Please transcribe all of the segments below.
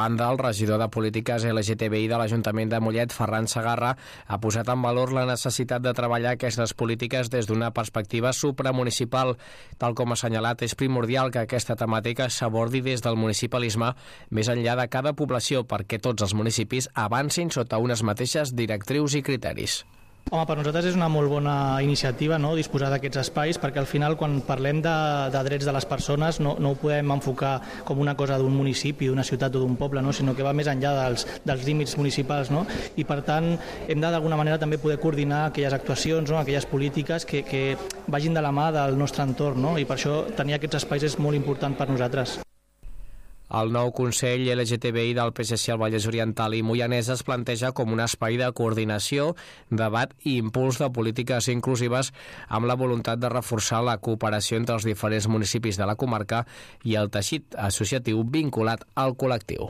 banda, el regidor de Polítiques LGTBI de l'Ajuntament de Mollet, Ferran Segarra, ha posat en valor la necessitat de treballar aquestes polítiques des d'una perspectiva supramunicipal. Tal com ha assenyalat, és primordial que aquesta temàtica s'abordi des del municipalisme més enllà de cada població perquè tots els municipis avancin sota unes mateixes directrius i criteris. Home, per nosaltres és una molt bona iniciativa, no?, disposar d'aquests espais, perquè al final quan parlem de drets de les persones no ho podem enfocar com una cosa d'un municipi, d'una ciutat o d'un poble, no?, sinó que va més enllà dels límits municipals, no? I per tant hem de d'alguna manera també poder coordinar aquelles actuacions, no?, aquelles polítiques que vagin de la mà del nostre entorn, no? I per això tenir aquests espais és molt important per nosaltres. El nou Consell LGTBI del PSC al Vallès Oriental i Moianès es planteja com un espai de coordinació, debat i impuls de polítiques inclusives amb la voluntat de reforçar la cooperació entre els diferents municipis de la comarca i el teixit associatiu vinculat al col·lectiu.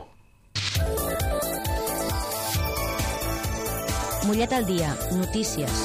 Mollet al dia, notícies.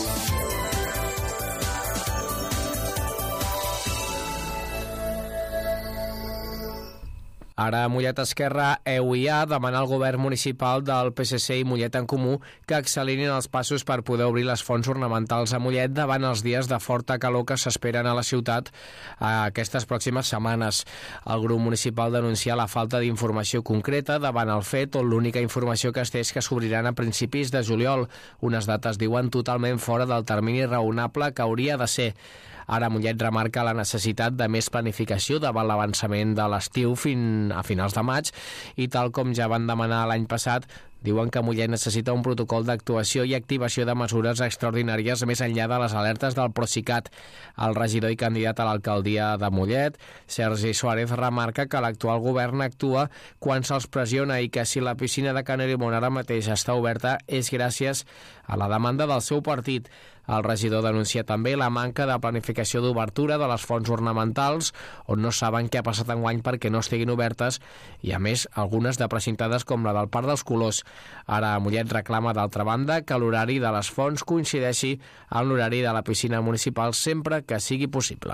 Ara Mollet Esquerra, EUIA, demana al govern municipal del PSC i Mollet en Comú que accelerin els passos per poder obrir les fonts ornamentals a Mollet davant els dies de forta calor que s'esperen a la ciutat aquestes pròximes setmanes. El grup municipal denuncia la falta d'informació concreta davant el fet, on l'única informació que es té és que s'obriran a principis de juliol, unes dates diuen totalment fora del termini raonable que hauria de ser. Ara Mollet remarca la necessitat de més planificació davant l'avançament de l'estiu fins a finals de maig i tal com ja van demanar l'any passat, diuen que Mollet necessita un protocol d'actuació i activació de mesures extraordinàries més enllà de les alertes del Procicat. El regidor i candidat a l'alcaldia de Mollet, Sergi Suárez, remarca que l'actual govern actua quan se'ls pressiona i que si la piscina de Can Erimon ara mateix està oberta és gràcies a la demanda del seu partit. El regidor denuncia també la manca de planificació d'obertura de les fonts ornamentals, on no saben què ha passat enguany perquè no estiguin obertes, i a més algunes de precintades com la del Parc dels Colors. Ara Mollet reclama d'altra banda que l'horari de les fonts coincideixi amb l'horari de la piscina municipal sempre que sigui possible.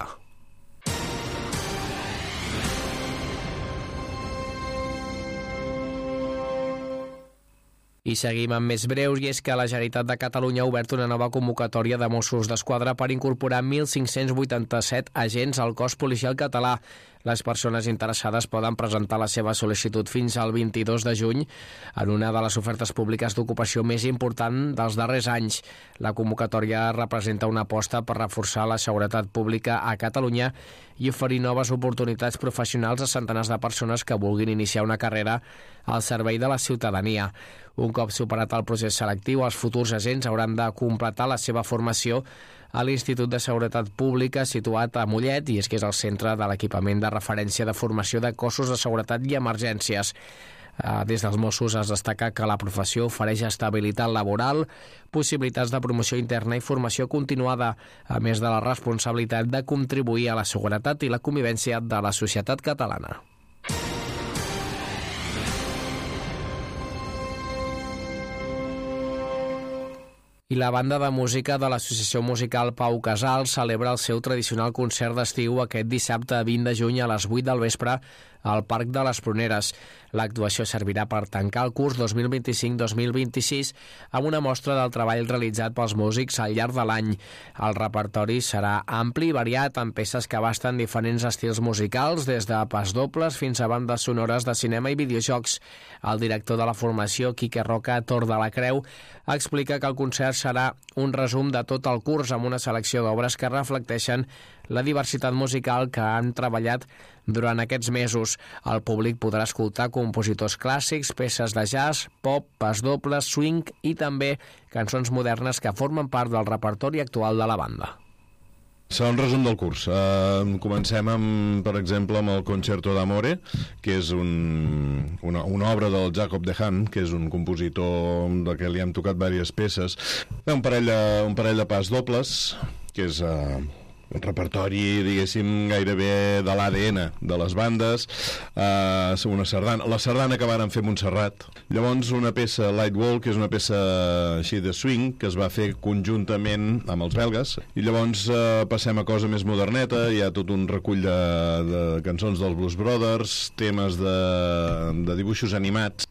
I seguim amb més breus, i és que la Generalitat de Catalunya ha obert una nova convocatòria de Mossos d'Esquadra per incorporar 1.587 agents al cos policial català. Les persones interessades poden presentar la seva sol·licitud fins al 22 de juny en una de les ofertes públiques d'ocupació més important dels darrers anys. La convocatòria representa una aposta per reforçar la seguretat pública a Catalunya i oferir noves oportunitats professionals a centenars de persones que vulguin iniciar una carrera al servei de la ciutadania. Un cop superat el procés selectiu, els futurs agents hauran de completar la seva formació a l'Institut de Seguretat Pública situat a Mollet, i és que és el centre de l'equipament de referència de formació de cossos de seguretat i emergències. Des dels Mossos es destaca que la professió ofereix estabilitat laboral, possibilitats de promoció interna i formació continuada, a més de la responsabilitat de contribuir a la seguretat i la convivència de la societat catalana. I la banda de música de l'Associació Musical Pau Casals celebra el seu tradicional concert d'estiu aquest dissabte 20 de juny a les 8 del vespre al Parc de les Pruneres. L'actuació servirà per tancar el curs 2025-2026 amb una mostra del treball realitzat pels músics al llarg de l'any. El repertori serà ampli i variat amb peces que abasten diferents estils musicals, des de pasdobles fins a bandes sonores de cinema i videojocs. El director de la formació, Quique Roca, Tor de la Creu, explica que el concert serà un resum de tot el curs amb una selecció d'obres que reflecteixen la diversitat musical que han treballat durant aquests mesos. El públic podrà escoltar compositors clàssics, peces de jazz, pop, pasdobles, swing i també cançons modernes que formen part del repertori actual de la banda. Serà un resum del curs. Comencem, per exemple, amb el Concerto d'Amore, que és una obra del Jacob de Haan, que és un compositor de què li hem tocat diverses peces. Un parell de pasdobles, que és repertori, diguéssim, gairebé de l'ADN de les bandes, una sardana, la sardana que varen fer Montserrat. Llavors una peça, Light Walk, que és una peça així de swing, que es va fer conjuntament amb els belgues, i llavors passem a cosa més moderneta, hi ha tot un recull de cançons dels Blues Brothers, temes de dibuixos animats,